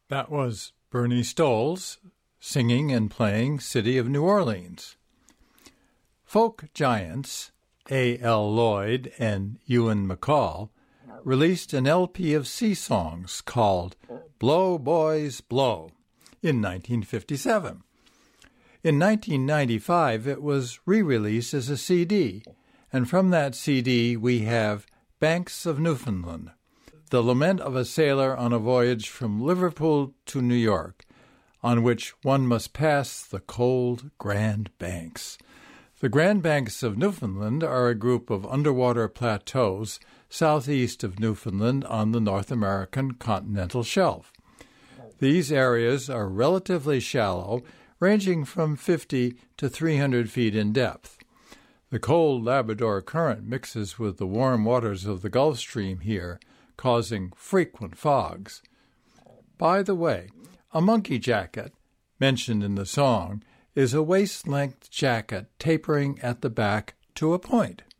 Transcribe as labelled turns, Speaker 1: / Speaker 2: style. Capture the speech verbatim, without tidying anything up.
Speaker 1: That was Bernie Stolz singing and playing City of New Orleans. Folk giants A L Lloyd and Ewan MacColl released an L P of sea songs called Blow Boys Blow in nineteen fifty-seven. In nineteen ninety-five, it was re-released as a C D, and from that C D we have Banks of Newfoundland, the lament of a sailor on a voyage from Liverpool to New York, on which one must pass the cold Grand Banks. The Grand Banks of Newfoundland are a group of underwater plateaus southeast of Newfoundland on the North American continental shelf. These areas are relatively shallow, ranging from fifty to three hundred feet in depth. The cold Labrador Current mixes with the warm waters of the Gulf Stream here, causing frequent fogs. By the way, a monkey jacket, mentioned in the song, is a waist-length jacket tapering at the back to a point.